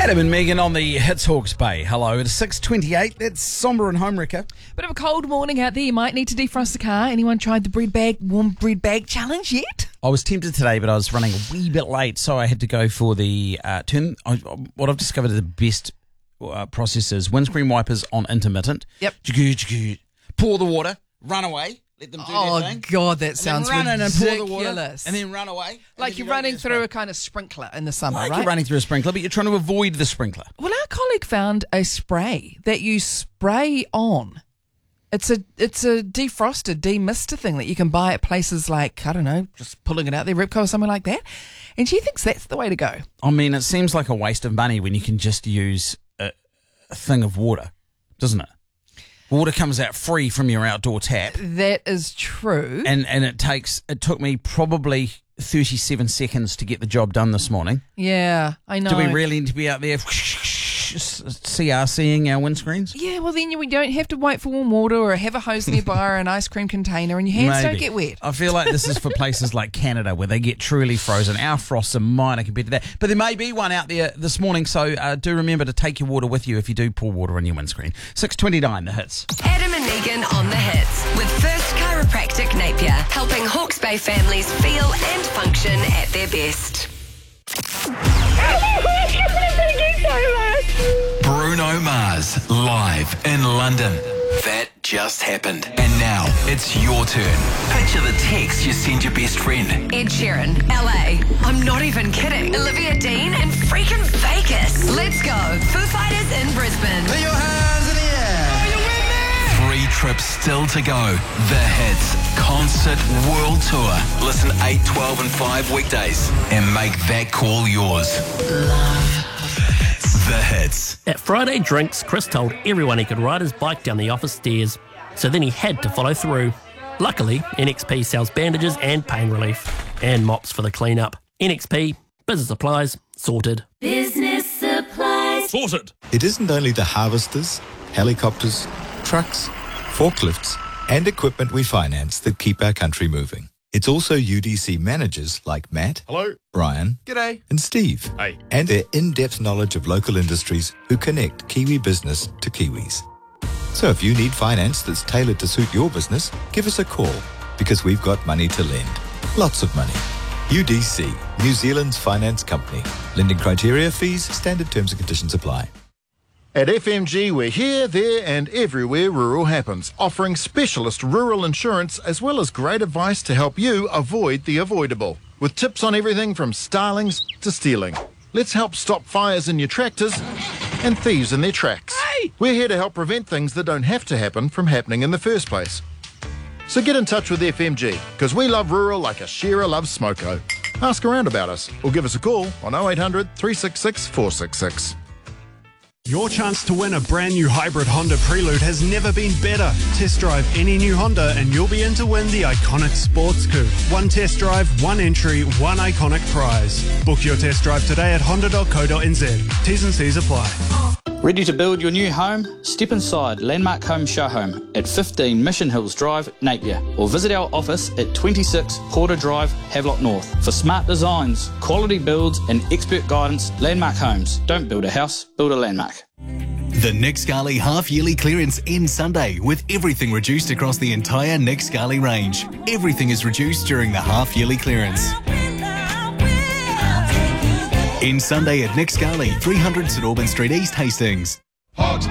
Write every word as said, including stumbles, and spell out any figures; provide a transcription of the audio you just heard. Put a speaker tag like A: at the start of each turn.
A: Adam and Megan on the Hits Hawke's Bay. Hello, it's six twenty-eight. That's sombre and home wrecker.
B: Bit of a cold morning out there. You might need to defrost the car. Anyone tried the bread bag, warm bread bag challenge yet?
A: I was tempted today, but I was running a wee bit late, so I had to go for the uh, turn. I, what I've discovered is the best uh, process is windscreen wipers on intermittent.
B: Yep.
A: Pour the water, run away. Let them do
B: Oh,
A: their thing.
B: God, that sounds
A: run in
B: ridiculous.
A: and pour the water, and then run away.
B: Like you're running through a kind of sprinkler in the summer,
A: like
B: right?
A: you're running through a sprinkler, but you're trying to avoid the sprinkler.
B: Well, our colleague found a spray that you spray on. It's a it's a defroster, demister thing that you can buy at places like, I don't know, just pulling it out there, Ripco or somewhere like that. And she thinks that's the way to go.
A: I mean, it seems like a waste of money when you can just use a, a thing of water, doesn't it? Water comes out free from your outdoor tap.
B: That is true.
A: And and it takes it took me probably thirty-seven seconds to get the job done this morning.
B: Yeah, I know.
A: Do we really need to be out there CRCing our windscreens?
B: Yeah, well then we don't have to wait for warm water or have a hose nearby or an ice cream container and your hands
A: Maybe.
B: don't get wet.
A: I feel like this is for places like Canada where they get truly frozen. Our frosts are minor compared to that. But there may be one out there this morning, so uh, do remember to take your water with you if you do pour water in your windscreen. six twenty-nine, the hits.
C: Adam and Megan on the hits with First Chiropractic Napier, helping Hawke's Bay families feel and function at their best.
D: Bruno Mars, live in London. That just happened. And now, it's your turn. Picture the text you send your best friend.
C: Ed Sheeran, L A. I'm not even kidding. Olivia Dean and freaking Vegas. Let's go. Foo Fighters in Brisbane.
D: Put your hands in the air. Oh, you win there. Three trips still to go. The Hits Concert World Tour. Listen eight, twelve and five weekdays and make that call yours. Love. The Hits.
E: At Friday Drinks, Chris told everyone he could ride his bike down the office stairs, so then he had to follow through. Luckily, N X P sells bandages and pain relief, and mops for the clean-up. N X P, business supplies, sorted.
F: Business supplies.
E: Sorted!
G: It isn't only the harvesters, helicopters, trucks, forklifts, and equipment we finance that keep our country moving. It's also U D C managers like Matt,
H: hello,
G: Brian,
H: g'day,
G: and Steve,
H: hey,
G: and their in-depth knowledge of local industries who connect Kiwi business to Kiwis. So if you need finance that's tailored to suit your business, give us a call because we've got money to lend. Lots of money. U D C, New Zealand's finance company. Lending criteria, fees, standard terms and conditions apply.
I: At F M G, we're here, there and everywhere rural happens, offering specialist rural insurance as well as great advice to help you avoid the avoidable. With tips on everything from starlings to stealing. Let's help stop fires in your tractors and thieves in their tracks. Hey! We're here to help prevent things that don't have to happen from happening in the first place. So get in touch with F M G, because we love rural like a shearer loves smoko. Ask around about us or give us a call on oh eight hundred, three six six, four six six.
J: Your chance to win a brand new hybrid Honda Prelude has never been better. Test drive any new Honda and you'll be in to win the iconic sports coupe. One test drive, one entry, one iconic prize. Book your test drive today at honda dot co dot n z. T's and C's apply.
K: Ready to build your new home? Step inside Landmark Home Show Home at fifteen Mission Hills Drive, Napier, or visit our office at twenty-six Porter Drive, Havelock North. For smart designs, quality builds and expert guidance, Landmark Homes. Don't build a house, build a landmark.
D: The Nick Scali half-yearly clearance ends Sunday with everything reduced across the entire Nick Scali range. Everything is reduced during the half-yearly clearance. Ends Sunday at Nick Scali, three hundred St Albans Street East, Hastings.
L: Hawke's